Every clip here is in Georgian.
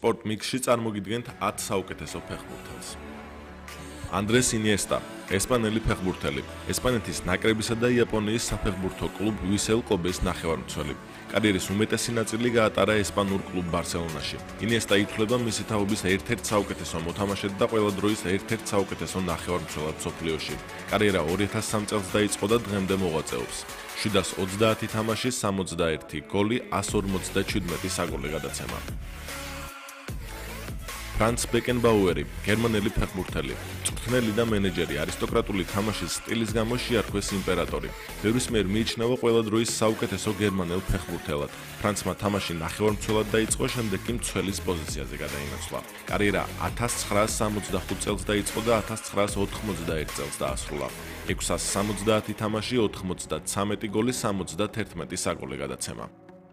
სპორტ მიქსში წარმოგიდგენთ 10 საუკეთესო ფეხბურთელს. ანდრეს ინიესტა, ესპანელი ფეხბურთელი, ესპანეთის ნაკრებისა და იაპონიის საფეხბურთო კლუბ ვისელ კობეს ნახევარმცველი. კარიერის უმეტესი ნაწილი გაატარა ესპანურ კლუბ ბარსელონაში. ინიესტა ითვლება მისი თაობის ერთ-ერთ საუკეთესო მოთამაშედ და ყველა დროის ერთ-ერთ საუკეთესო ნახევარმცველად მსოფლიოში. კარიერა 2003 წელს დაიწყო და დღემდე მოღვაწეობს. 730 თამაში, 61 გოლი, 157 საგოლე გადაცემა. ფრანც ბეკენბაუერი, გერმანელი ფეხბურთელი, მწვრთნელი და მენეჯერი, არისტოკრატული თამაშის სტილის გამო შეარქვეს იმპერატორი. ბევრის მიერ მიიჩნევა ყველა დროის საუკეთესო გერმანელ ფეხბურთელად. ფრანცმა თამაში ნახევარმცველად დაიწყო, შემდეგ კი მცველის პოზიციაზე გადაინაცვლა. კარიერა 1965 წელს დაიწყო და 1991 წელს დაასრულა. 670 თამაში, 93 გოლი, 71 საგოლე გადაცემა.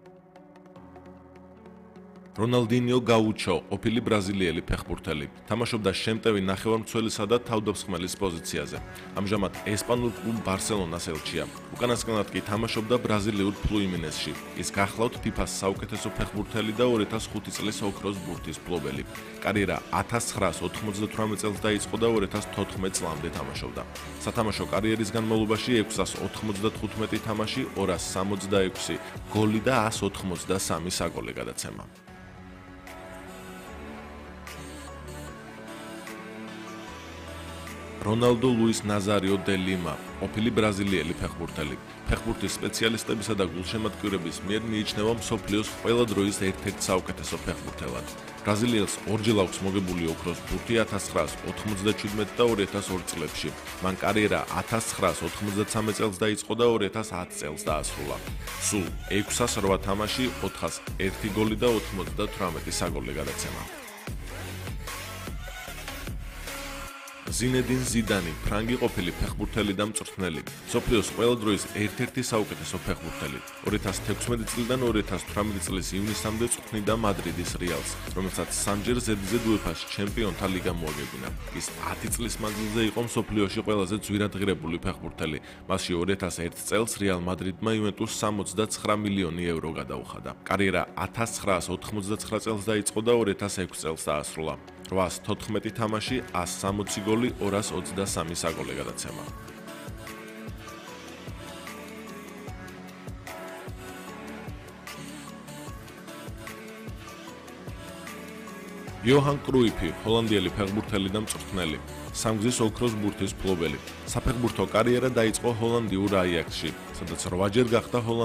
რონალდინიო გაუჩო, ყოფილი ბრაზილიელი ფეხბურთელი, თამაშობდა შემტევი ნახევარმცველისა და თავდამსხმელის პოზიციაზე. ამჟამად ესპანურ კლუბ ბარსელონას ელჩია. უკანასკნელად კი თამაშობდა ბრაზილიურ ფლუიმინესში. ის გახლავთ FIFA-ს საუკეთესო ფეხბურთელი და 2005 წლის ოქროს ბურთის მფლობელი. კარიერა 1998 წელს დაიწყო და 2014 წლამდე თამაშობდა. სათამაშო კარიერის განმავლობაში 695 თამაში, 266 გოლი და 183 საგოლე გადაცემა. რონალდო ლუის ნაზარიო დე ლიმა, ყოფილი ბრაზილიელი ფეხბურთელი, ფეხბურთის სპეციალისტებისა და გულშემატკივრების მიერ მიიჩნევა მსოფლიოს ყველა დროის ერთ-ერთ საუკეთესო ფეხბურთელად. ბრაზილიელს ორჯერ აქვს მოგებული ოქროს ბურთი 1997 და 2002 წლებში. მან კარიერა 1993 წელს დაიწყო და 2010 წელს დაასრულა. სულ 608 თამაში, 401 გოლი და 98 საგოლე გადაცემა. ზინედინ ზიდანი, ფრანგი ყოფილი ფეხბურთელი და მწვრთნელი, მსოფლიოს ყველა დროის ერთ-ერთი საუკეთესო ფეხბურთელი. 2016 წლიდან 2018 წლის ივნისამდე წვრთნიდა მადრიდის რეალს, რომელსაც სამჯერ ზედიზედ UEFA-ს ჩემპიონთა ლიგა მოაგებინა. ის 10 წლის მანძილზე იყო მსოფლიოში ყველაზე ძვირადღირებული ფეხბურთელი. მასში 2001 წელს რეალ მადრიდმა იუვენტუსს 69 მილიონი ევრო გადაუხადა. კარიერა 1999 წელს დაიწყო და 2006 წელს დაასრულა. 814 თამაში, 160 გოლი, 223 საგოლე გადაცემა. იოჰან კრუიფი, ჰოლანდიელი ფეხბურთელი და მწვრთნელი, სამგზის ოქროს ბურთის მფლობელი. საფეხბურთო კარიერა დაიწყო ჰოლანდიურ აიაქსში, სადაც 8 ჯერ გახდა